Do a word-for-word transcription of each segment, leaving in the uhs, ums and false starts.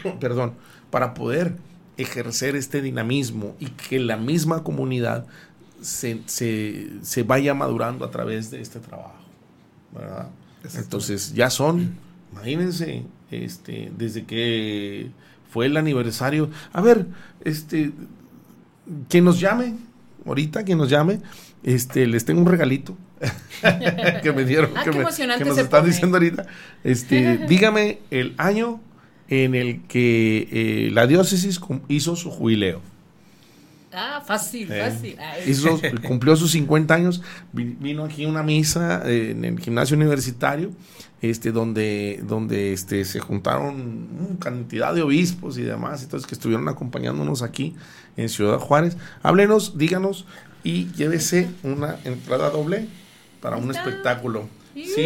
perdón, para poder ejercer este dinamismo y que la misma comunidad se, se, se vaya madurando a través de este trabajo, ¿verdad? Entonces ya son, imagínense, este, desde que fue el aniversario. A ver, este, quien nos llame, ahorita quien nos llame, este, les tengo un regalito que me dieron, ah, que, me, que nos están pone. diciendo ahorita. Este, dígame el año en el que eh, la diócesis hizo su jubileo. Ah, fácil, eh, fácil. Hizo, cumplió sus cincuenta años, vino aquí una misa eh, en el gimnasio universitario, este, donde, donde este, se juntaron una cantidad de obispos y demás, entonces que estuvieron acompañándonos aquí en Ciudad Juárez. Háblenos, díganos y llévese una entrada doble para un espectáculo. Sí,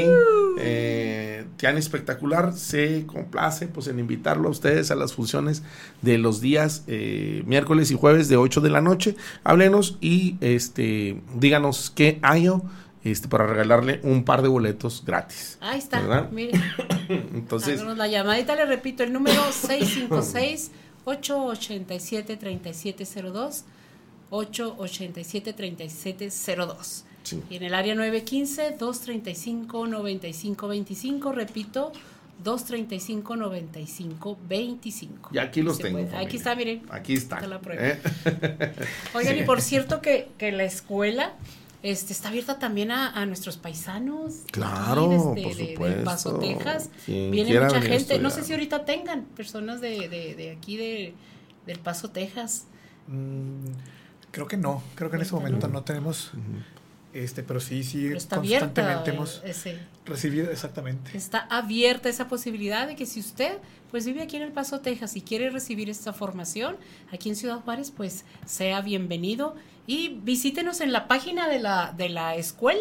eh, Tiana Espectacular se complace pues en invitarlo a ustedes a las funciones de los días eh, miércoles y jueves de ocho de la noche. Háblenos y este díganos qué año este para regalarle un par de boletos gratis. Ahí está, ¿verdad? mire. Entonces, háganos la llamadita, le repito, el número seis cinco seis, ocho ocho siete, tres siete cero dos, ocho ocho siete, tres siete cero dos. Sí. Y en el área nueve uno cinco, dos tres cinco, nueve cinco dos cinco, repito, dos tres cinco, nueve cinco dos cinco. Y aquí los tengo. Aquí está, miren. Aquí está. está la prueba. ¿Eh? Oigan, sí. Y por cierto que, que la escuela este, está abierta también a, a nuestros paisanos. Claro, aquí, por de, supuesto. De, de Paso, Texas. Quien viene mucha gente. No sé si ahorita tengan personas de, de, de aquí, de, del Paso, Texas. Mm, creo que no. Creo que en ese momento no, no tenemos... Uh-huh. Este, pero sí, sí, pero está constantemente abierta, hemos ese, recibido, exactamente. Está abierta esa posibilidad de que si usted pues vive aquí en El Paso, Texas y quiere recibir esta formación aquí en Ciudad Juárez, pues sea bienvenido y visítenos en la página de la, de la escuela.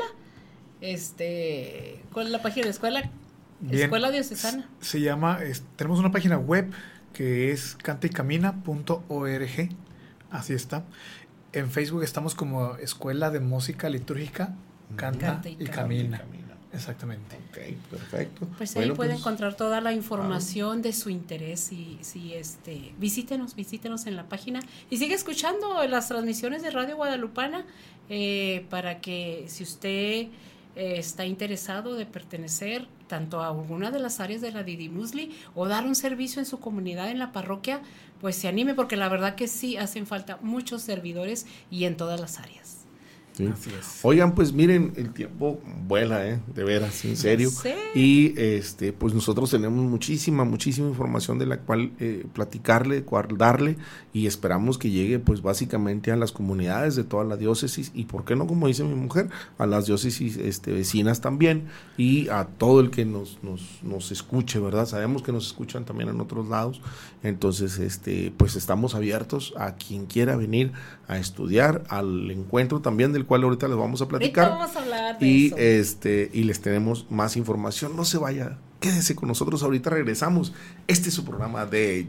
Este, ¿cuál es la página de la escuela? Bien, Escuela Diocesana. Se llama, es, tenemos una página web que es canta y camina punto org, así está. En Facebook estamos como Escuela de Música Litúrgica Canta, Canta y, y Camina. Camina. Exactamente. Ok, perfecto. Pues ahí bueno, puede pues, encontrar toda la información ah. de su interés y si este visítenos, visítenos en la página y sigue escuchando las transmisiones de Radio Guadalupana eh, para que si usted eh, está interesado de pertenecer tanto a alguna de las áreas de la Didymusli o dar un servicio en su comunidad, en la parroquia, pues se anime, porque la verdad que sí hacen falta muchos servidores y en todas las áreas. Sí. Así es. Oigan, pues miren, el tiempo vuela, ¿eh? De veras, en serio. Sí. Y este, pues nosotros tenemos muchísima, muchísima información de la cual eh, platicarle, darle, y esperamos que llegue, pues básicamente a las comunidades de toda la diócesis y, ¿por qué no, como dice mi mujer, a las diócesis este, vecinas también y a todo el que nos, nos, nos escuche, ¿verdad? Sabemos que nos escuchan también en otros lados, entonces, este, pues estamos abiertos a quien quiera venir a estudiar, al encuentro también del cual ahorita les vamos a platicar. Ahorita vamos a hablar de y eso. este y les tenemos más información. No se vaya, quédese con nosotros, ahorita regresamos. Este es su programa de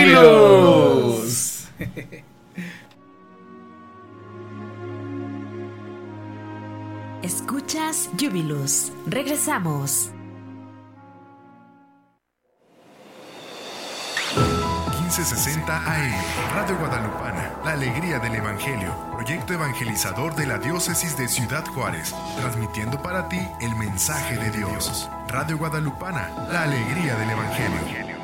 Júbilos. Escuchas Júbilos. Regresamos. quince sesenta A M, Radio Guadalupana, la alegría del Evangelio, proyecto evangelizador de la diócesis de Ciudad Juárez, transmitiendo para ti el mensaje de Dios. Radio Guadalupana, la alegría del Evangelio.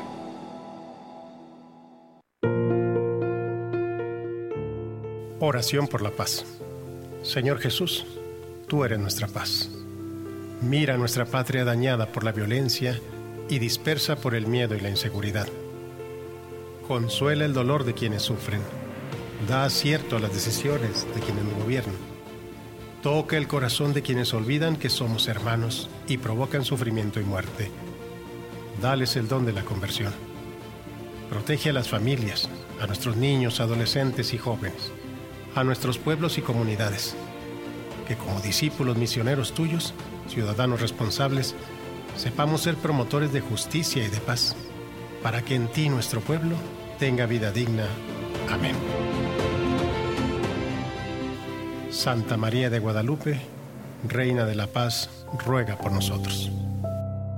Oración por la paz. Señor Jesús, tú eres nuestra paz. Mira nuestra patria dañada por la violencia y dispersa por el miedo y la inseguridad. Consuela el dolor de quienes sufren. Da acierto a las decisiones de quienes nos gobiernan. Toca el corazón de quienes olvidan que somos hermanos y provocan sufrimiento y muerte. Dales el don de la conversión. Protege a las familias, a nuestros niños, adolescentes y jóvenes, a nuestros pueblos y comunidades. Que como discípulos misioneros tuyos, ciudadanos responsables, sepamos ser promotores de justicia y de paz, para que en ti nuestro pueblo tenga vida digna. Amén. Santa María de Guadalupe, Reina de la Paz, ruega por nosotros.